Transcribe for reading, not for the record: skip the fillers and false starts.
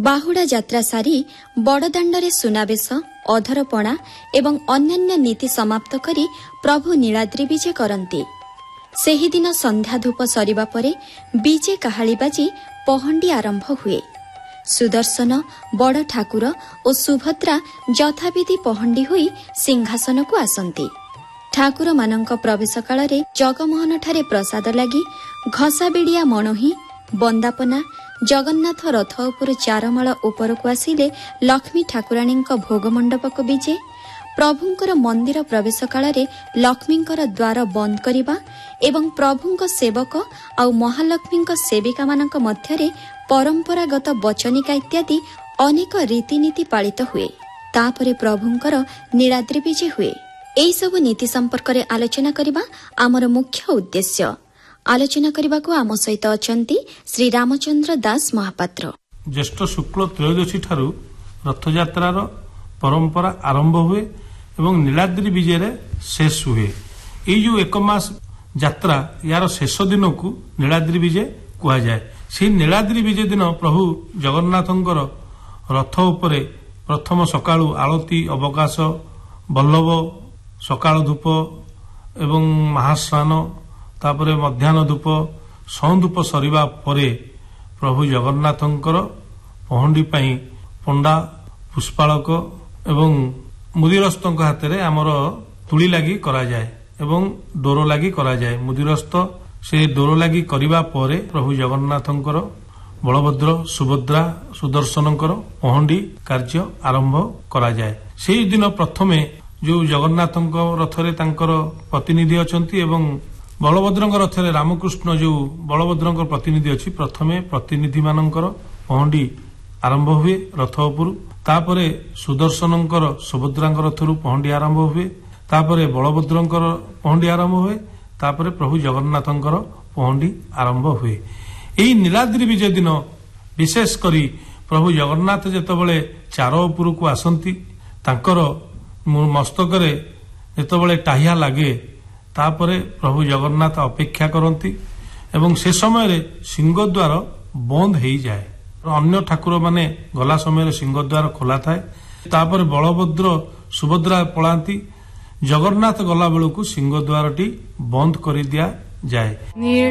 ବାହୁଡ଼ା ଯାତ୍ରା ସାରି ବଡ଼ଦାଣ୍ଡରେ ସୁନାବେଶ, ଅଧରପଣା ଏବଂ ଅନ୍ୟାନ୍ୟ ନୀତି ସମାପ୍ତ କରି ପ୍ରଭୁ ନୀଳାଦ୍ରି ବିଜେ କରନ୍ତି। ସେହିଦିନ ସନ୍ଧ୍ୟା ଧୂପ ସରିବା ପରେ ବିଜେ କାହାଳି ବାଜି ପହଣ୍ଡି ଆରମ୍ଭ ହୁଏ। ସୁଦର୍ଶନ, ବଡ଼ ଠାକୁର ଓ ସୁଭଦ୍ରା ଯଥାବିଧି ପହଣ୍ଡି ହୋଇ ସିଂହାସନକୁ ଆସନ୍ତି। ଠାକୁରମାନଙ୍କ ପ୍ରବେଶ କାଳରେ ଜଗମୋହନଠାରେ ପ୍ରସାଦ ଲାଗି ଘଷାବେଡ଼ିଆ ମଣୋହି, ବନ୍ଦାପନା, ଜଗନ୍ନାଥ ରଥ ଉପରୁ ଚାରମାଳ ଉପରକୁ ଆସିଲେ ଲକ୍ଷ୍ମୀ ଠାକୁରାଣୀଙ୍କ ଭୋଗମଣ୍ଡପକୁ ବିଜେ, ପ୍ରଭୁଙ୍କର ମନ୍ଦିର ପ୍ରବେଶ କାଳରେ ଲକ୍ଷ୍ମୀଙ୍କର ଦ୍ୱାର ବନ୍ଦ କରିବା ଏବଂ ପ୍ରଭୁଙ୍କ ସେବକ ଆଉ ମହାଲକ୍ଷ୍ମୀଙ୍କ ସେବିକାମାନଙ୍କ ମଧ୍ୟରେ ପରମ୍ପରାଗତ ବଚନିକା ଇତ୍ୟାଦି ଅନେକ ରୀତିନୀତି ପାଳିତ ହୁଏ। ତାପରେ ପ୍ରଭୁଙ୍କର ନୀଳାଦ୍ରି ବିଜେ ହୁଏ। ଏହିସବୁ ନୀତି ସମ୍ପର୍କରେ ଆଲୋଚନା କରିବା ଆମର ମୁଖ୍ୟ ଉଦ୍ଦେଶ୍ୟ। ଆଲୋଚନା କରିବାକୁ ଆମ ସହିତ ଅଛନ୍ତି ଶ୍ରୀ ରାମଚନ୍ଦ୍ର ଦାସ ମହାପାତ୍ର। ଜ୍ୟେଷ୍ଠ ଶୁକ୍ଳ ତ୍ରୟୋଦଶୀ ଠାରୁ ରଥଯାତ୍ରାର ପରମ୍ପରା ଆରମ୍ଭ ହୁଏ ଏବଂ ନୀଳାଦ୍ରି ବିଜେରେ ଶେଷ ହୁଏ। ଏଇ ଯୋଉ ଏକ ମାସ ଯାତ୍ରା, ୟାର ଶେଷ ଦିନକୁ ନୀଳାଦ୍ରି ବିଜେ କୁହାଯାଏ। ସେହି ନୀଳାଦ୍ରି ବିଜେ ଦିନ ପ୍ରଭୁ ଜଗନ୍ନାଥଙ୍କର ରଥ ଉପରେ ପ୍ରଥମ ସକାଳୁ ଆଳତି, ଅବକାଶ, ବଲ୍ଲଭ, ସକାଳ ଧୂପ ଏବଂ ମହାସ୍ନାନ, ତାପରେ ମଧ୍ୟାହ୍ନ ଧୂପ, ସଂଧୂପ ସରିବା ପରେ ପ୍ରଭୁ ଜଗନ୍ନାଥଙ୍କର ପହଣ୍ଡି ପାଇଁ ପଣ୍ଡା, ପୁଷ୍ପାଳକ ଏବଂ ମୁଦିରସ୍ତଙ୍କ ହାତରେ ଆମର ତୁଳି ଲାଗି କରାଯାଏ ଏବଂ ଡୋର ଲାଗି କରାଯାଏ। ମୁଦିରସ୍ତ ସେ ଡୋର ଲାଗି କରିବା ପରେ ପ୍ରଭୁ ଜଗନ୍ନାଥଙ୍କର, ବଳଭଦ୍ର, ସୁଭଦ୍ରା, ସୁଦର୍ଶନଙ୍କର ପହଣ୍ଡି କାର୍ଯ୍ୟ ଆରମ୍ଭ କରାଯାଏ। ସେହିଦିନ ପ୍ରଥମେ ଯୋଉ ଜଗନ୍ନାଥଙ୍କ ରଥରେ ତାଙ୍କର ପ୍ରତିନିଧି ଅଛନ୍ତି ଏବଂ ବଳଭଦ୍ରଙ୍କ ରଥରେ ରାମକୃଷ୍ଣ ଯୋଉ ବଳଭଦ୍ରଙ୍କ ପ୍ରତିନିଧି ଅଛି, ପ୍ରଥମେ ପ୍ରତିନିଧି ମାନଙ୍କର ପହଣ୍ଡି ଆରମ୍ଭ ହୁଏ ରଥ ଉପରୁ। ତାପରେ ସୁଦର୍ଶନଙ୍କର, ସୁଭଦ୍ରାଙ୍କ ରଥରୁ ପହଣ୍ଡି ଆରମ୍ଭ ହୁଏ। ତାପରେ ବଳଭଦ୍ରଙ୍କର ପହଣ୍ଡି ଆରମ୍ଭ ହୁଏ। ତାପରେ ପ୍ରଭୁ ଜଗନ୍ନାଥଙ୍କର ପହଣ୍ଡି ଆରମ୍ଭ ହୁଏ। ଏହି ନୀଳାଦ୍ରି ବିଜେ ଦିନ ବିଶେଷ କରି ପ୍ରଭୁ ଜଗନ୍ନାଥ ଯେତେବେଳେ ଚାର ଉପରକୁ ଆସନ୍ତି, ତାଙ୍କର ମସ୍ତକରେ ଯେତେବେଳେ ଟାହିଆ ଲାଗେ, ତାପରେ ପ୍ରଭୁ ଜଗନ୍ନାଥ ଅପେକ୍ଷା କରନ୍ତି ଏବଂ ସେ ସମୟରେ ସିଂହଦ୍ୱାର ବନ୍ଦ ହେଇଯାଏ। ଅନ୍ୟ ଠାକୁରମାନେ ଗଲା ସମୟରେ ସିଂହଦ୍ୱାର ଖୋଲା ଥାଏ। ତାପରେ ବଳଭଦ୍ର, ସୁଭଦ୍ରା ପଳାନ୍ତି। ଜଗନ୍ନାଥ ଗଲା ବେଳକୁ ସିଂହଦ୍ୱାରଟି ବନ୍ଦ କରିଦିଆଯାଏ।